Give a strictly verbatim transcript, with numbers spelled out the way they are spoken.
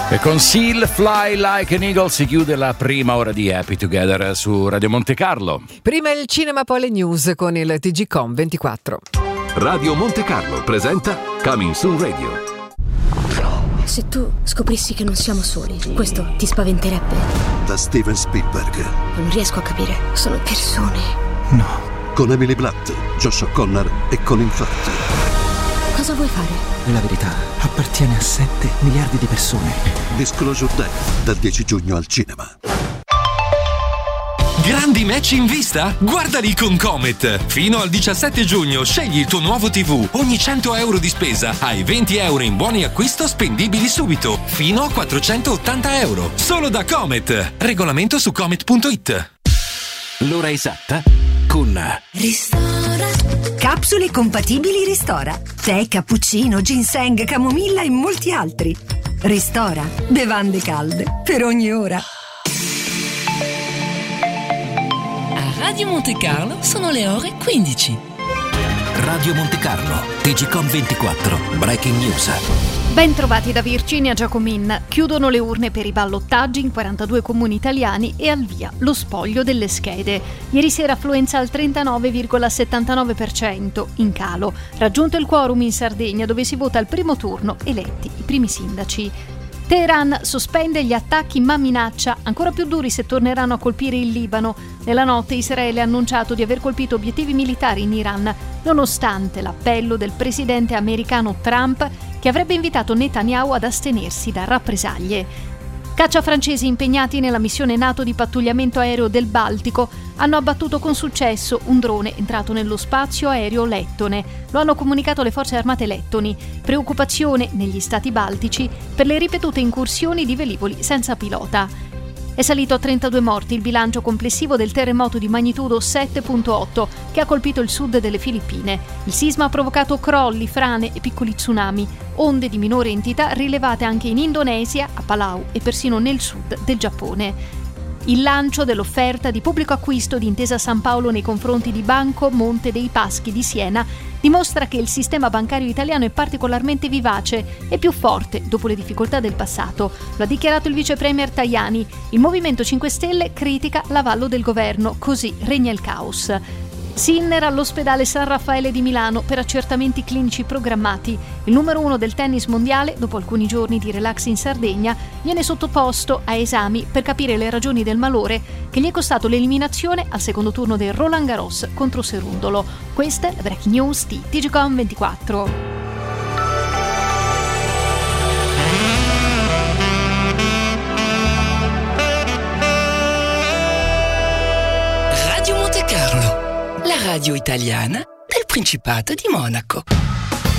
E con Seal Fly Like an Eagle si chiude la prima ora di Happy Together su Radio Monte Carlo. Prima il cinema, poi le news con il T G Com ventiquattro. Radio Monte Carlo presenta Coming Soon Radio. Se tu scoprissi che non siamo soli, questo ti spaventerebbe? Da Steven Spielberg. Non riesco a capire, sono persone. No. Con Emily Blunt, Josh O'Connor e Colin Firth. Cosa vuoi fare? La verità appartiene a sette miliardi di persone. Disclosure Day, dal dieci giugno al cinema. Grandi match in vista? Guardali con Comet! Fino al diciassette giugno scegli il tuo nuovo tivù. Ogni cento euro di spesa hai venti euro in buoni acquisto spendibili subito. Fino a quattrocentottanta euro. Solo da Comet. Regolamento su comet punto it. L'ora esatta con Ristora. Capsule compatibili Ristora. Tè, cappuccino, ginseng, camomilla e molti altri. Ristora. Bevande calde per ogni ora. A Radio Monte Carlo sono le ore quindici. Radio Monte Carlo, T G Com ventiquattro, Breaking News. Ben trovati da Virginia Giacomin. Chiudono le urne per i ballottaggi in quarantadue comuni italiani e al via lo spoglio delle schede. Ieri sera affluenza al trentanove virgola settantanove per cento, in calo. Raggiunto il quorum in Sardegna, dove si vota al primo turno, eletti i primi sindaci. Teheran sospende gli attacchi ma minaccia ancora più duri se torneranno a colpire il Libano. Nella notte Israele ha annunciato di aver colpito obiettivi militari in Iran, nonostante l'appello del presidente americano Trump, che avrebbe invitato Netanyahu ad astenersi da rappresaglie. Caccia francesi impegnati nella missione NATO di pattugliamento aereo del Baltico hanno abbattuto con successo un drone entrato nello spazio aereo lettone. Lo hanno comunicato le forze armate lettoni. Preoccupazione negli stati baltici per le ripetute incursioni di velivoli senza pilota. È salito a trentadue morti il bilancio complessivo del terremoto di magnitudo sette virgola otto che ha colpito il sud delle Filippine. Il sisma ha provocato crolli, frane e piccoli tsunami, onde di minore entità rilevate anche in Indonesia, a Palau e persino nel sud del Giappone. Il lancio dell'offerta di pubblico acquisto di Intesa San Paolo nei confronti di Banco Monte dei Paschi di Siena dimostra che il sistema bancario italiano è particolarmente vivace e più forte dopo le difficoltà del passato. Lo ha dichiarato il vice premier Tajani. Il Movimento cinque Stelle critica l'avallo del governo, così regna il caos. Sinner all'ospedale San Raffaele di Milano per accertamenti clinici programmati. Il numero uno del tennis mondiale, dopo alcuni giorni di relax in Sardegna, viene sottoposto a esami per capire le ragioni del malore che gli è costato l'eliminazione al secondo turno del Roland Garros contro Serundolo. Questa è la Breaking News di T G Com ventiquattro. Radio Monte Carlo, la radio italiana del Principato di Monaco.